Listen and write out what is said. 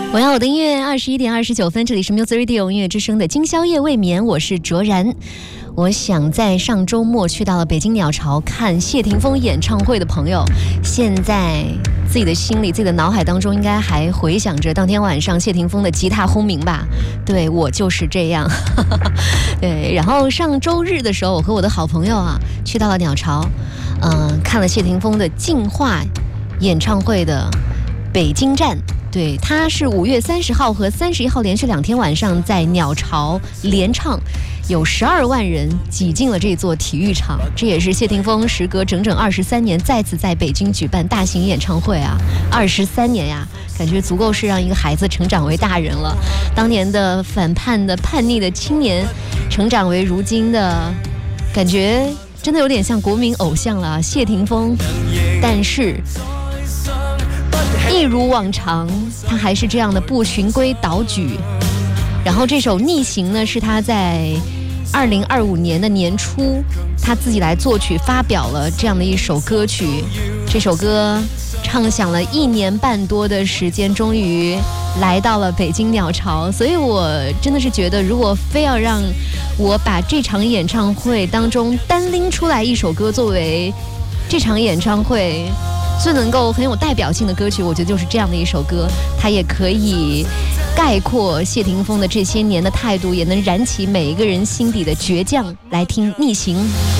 我要我的音乐，21点29分，这里是 Music Radio 音乐之声的今宵夜未眠，我是卓然。我想在上周末去到了北京鸟巢看谢霆锋演唱会的朋友，现在自己的心里、自己的脑海当中，应该还回想着当天晚上谢霆锋的吉他轰鸣吧？对，我就是这样。对，然后上周日的时候，我和我的好朋友去到了鸟巢，看了谢霆锋的净化演唱会的北京站。对，他是5月30号和31号连续2天晚上在鸟巢连唱，有12万人挤进了这座体育场。这也是谢霆锋时隔整整23年再次在北京举办大型演唱会23年呀，感觉足够是让一个孩子成长为大人了。当年的反叛的叛逆的青年，成长为如今的，感觉真的有点像国民偶像了，谢霆锋。但是一如往常，他还是这样的不循规蹈矩。然后这首《逆行》呢，是他在2025年的年初，他自己来作曲发表了这样的一首歌曲。这首歌唱响了1年半多的时间，终于来到了北京鸟巢。所以我真的是觉得，如果非要让我把这场演唱会当中单拎出来一首歌作为这场演唱会最能够很有代表性的歌曲，我觉得就是这样的一首歌。它也可以概括谢霆锋的这些年的态度，也能燃起每一个人心底的倔强。来听《逆行》。